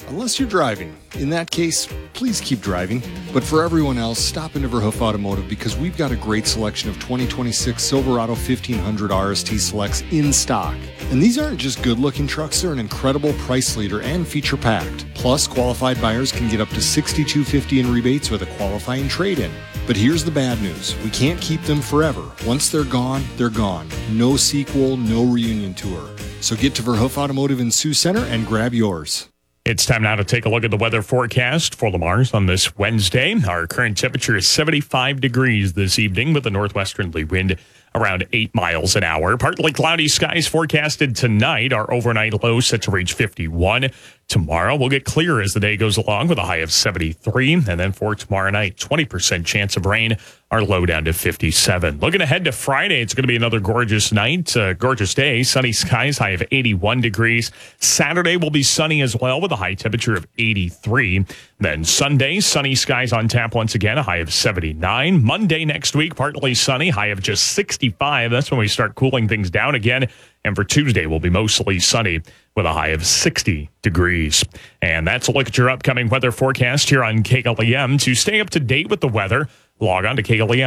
Unless you're driving. In that case, please keep driving. But for everyone else, stop into Verhoof Automotive because we've got a great selection of 2026 Silverado 1500 RST Selects in stock. And these aren't just good-looking trucks, they're an incredible price leader and feature-packed. Plus, qualified buyers can get up to $6,250 in rebates with a qualifying trade-in. But here's the bad news. We can't keep them forever. Once they're gone, they're gone. No sequel, no reunion tour. So get to Verhoof Automotive in Sioux Center and grab yours. It's time now to take a look at the weather forecast for Lamar's on this Wednesday. Our current temperature is 75 degrees this evening with a northwesterly wind around 8 miles an hour. Partly cloudy skies forecasted tonight. Our overnight low set to reach 51. Tomorrow will get clearer as the day goes along with a high of 73. And then for tomorrow night, 20% chance of rain. Our low down to 57. Looking ahead to Friday, it's going to be another gorgeous night, gorgeous day. Sunny skies, high of 81 degrees. Saturday will be sunny as well with a high temperature of 83. Then Sunday, sunny skies on tap once again, a high of 79. Monday next week, partly sunny, high of just 65. That's when we start cooling things down again. And for Tuesday, will be mostly sunny with a high of 60 degrees. And that's a look at your upcoming weather forecast here on KLEM. To stay up to date with the weather, log on to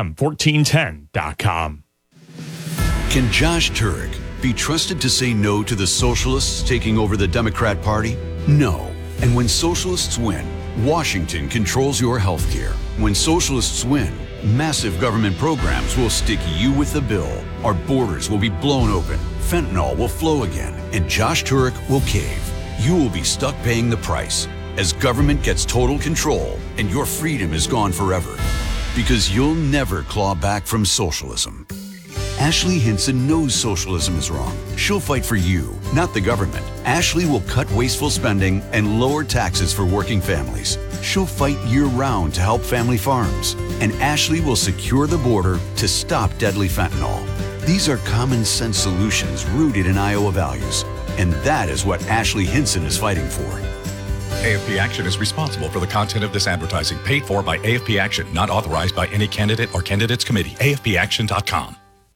KLEM1410.com. Can Josh Turek be trusted to say no to the socialists taking over the Democrat Party? No. And when socialists win, Washington controls your health care. When socialists win, massive government programs will stick you with the bill. Our borders will be blown open. Fentanyl will flow again. And Josh Turek will cave. You will be stuck paying the price as government gets total control and your freedom is gone forever. Because you'll never claw back from socialism. Ashley Hinson knows socialism is wrong. She'll fight for you, not the government. Ashley will cut wasteful spending and lower taxes for working families. She'll fight year-round to help family farms. And Ashley will secure the border to stop deadly fentanyl. These are common-sense solutions rooted in Iowa values. And that is what Ashley Hinson is fighting for. AFP Action is responsible for the content of this advertising, paid for by AFP Action, not authorized by any candidate or candidates committee. AFPAction.com.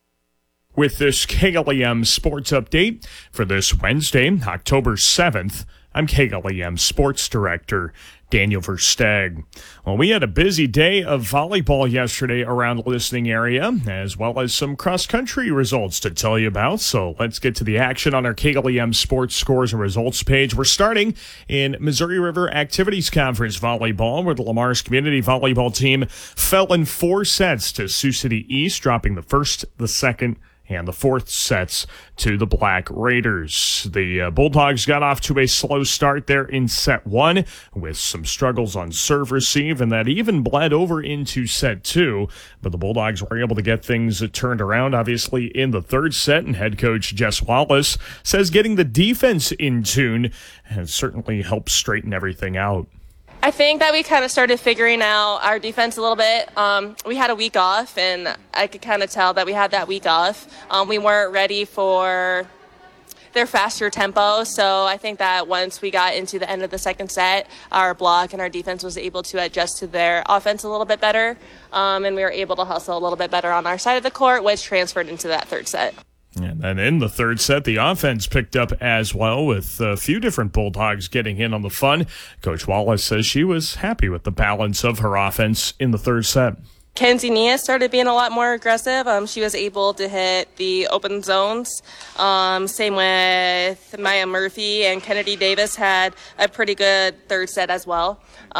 With this KLEM Sports Update for this Wednesday, October 7th, I'm KLEM Sports Director Daniel Versteg. Well, we had a busy day of volleyball yesterday around the listening area, as well as some cross-country results to tell you about. So let's get to the action on our KLEM Sports Scores and Results page. We're starting in Missouri River Activities Conference volleyball, where the Lamar's community volleyball team fell in 4 sets to Sioux City East, dropping the first, the second, and the fourth sets to the Black Raiders. The Bulldogs got off to a slow start there in set 1 with some struggles on serve receive, and that even bled over into set 2. But the Bulldogs were able to get things turned around, obviously, in the third set, and head coach Jess Wallace says getting the defense in tune has certainly helped straighten everything out. I think that we kind of started figuring out our defense a little bit. We had a week off, and I could kind of tell that we had that week off. We weren't ready for their faster tempo, so I think that once we got into the end of the second set, our block and our defense was able to adjust to their offense a little bit better, and we were able to hustle a little bit better on our side of the court, which transferred into that third set. And then in the third set, the offense picked up as well, with a few different Bulldogs getting in on the fun. Coach Wallace says she was happy with the balance of her offense in the third set. Kenzie Nia started being a lot more aggressive. She was able to hit the open zones. Same with Maya Murphy, and Kennedy Davis had a pretty good third set as well.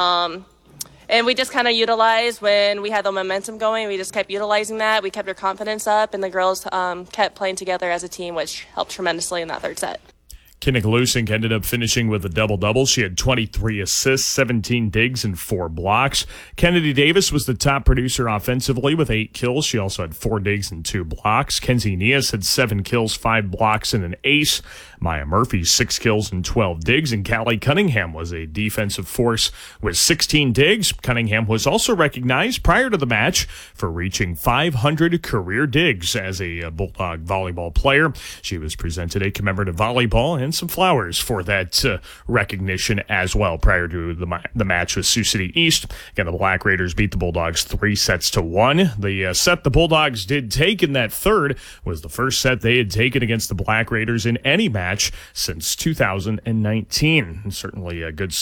And we just kind of utilized when we had the momentum going. We just kept utilizing that. We kept our confidence up, and the girls kept playing together as a team, which helped tremendously in that third set. Kinnick Lusink ended up finishing with a double-double. She had 23 assists, 17 digs, and 4 blocks. Kennedy Davis was the top producer offensively with 8 kills. She also had 4 digs and 2 blocks. Kenzie Nias had 7 kills, 5 blocks, and an ace. Maya Murphy, 6 kills and 12 digs. And Callie Cunningham was a defensive force with 16 digs. Cunningham was also recognized prior to the match for reaching 500 career digs as a Bulldog volleyball player. She was presented a commemorative volleyball and some flowers for that recognition as well prior to the match with Sioux City East. Again, the Black Raiders beat the Bulldogs 3-1. The set the Bulldogs did take in that third was the first set they had taken against the Black Raiders in any match since 2019. Certainly a good